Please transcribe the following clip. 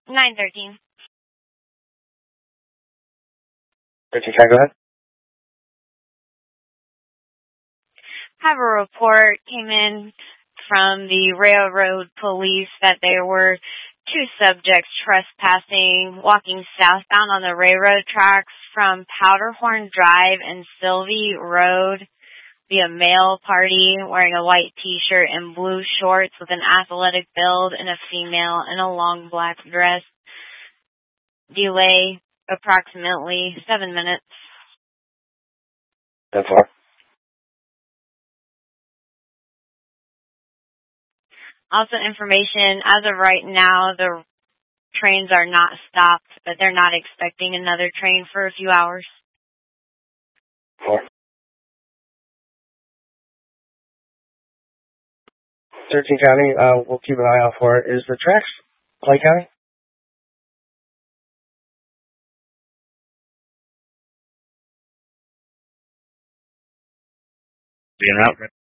913. 13 County, go ahead. Have a report came in from the railroad police that there were two subjects trespassing, walking southbound on the railroad tracks from Powderhorn Drive and Sylvie Road. Be a male party wearing a white t-shirt and blue shorts with an athletic build, and a female in a long black dress. Delay approximately 7 minutes. That's all. Also information, as of right now, the trains are not stopped, but they're not expecting another train for a few hours. 4. 13 County, we'll keep an eye out for it. Is the tracks Clay County? Being route.